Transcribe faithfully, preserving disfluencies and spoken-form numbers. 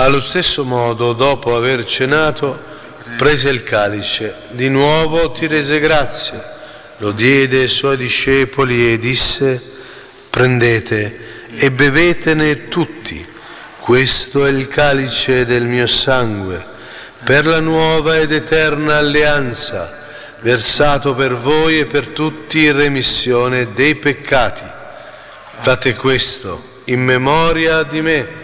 Allo stesso modo, dopo aver cenato, prese il calice, di nuovo ti rese grazie, lo diede ai suoi discepoli e disse: prendete e bevetene tutti, questo è il calice del mio sangue, per la nuova ed eterna alleanza, versato per voi e per tutti in remissione dei peccati. Fate questo in memoria di me.